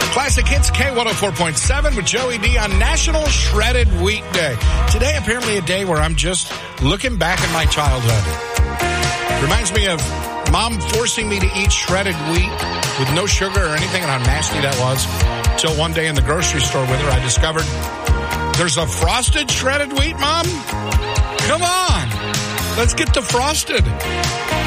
Classic Hits K104.7 with Joey D on National Shredded Wheat Day. Today, apparently a day where I'm just looking back at my childhood. Reminds me of Mom forcing me to eat shredded wheat with no sugar or anything, and how nasty that was. Till one day in the grocery store with her, I discovered there's a frosted shredded wheat, Mom? Come on. Let's get the frosted.